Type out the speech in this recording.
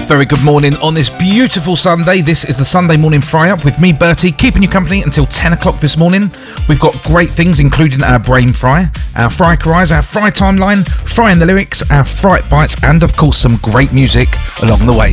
very good morning on this beautiful Sunday. This is the Sunday Morning Fry Up with me, Bertie, keeping you company until 10 o'clock this morning. We've got great things, including our brain fry, our fry cries, our fry timeline, frying the lyrics, our fright bites, and of course some great music along the way.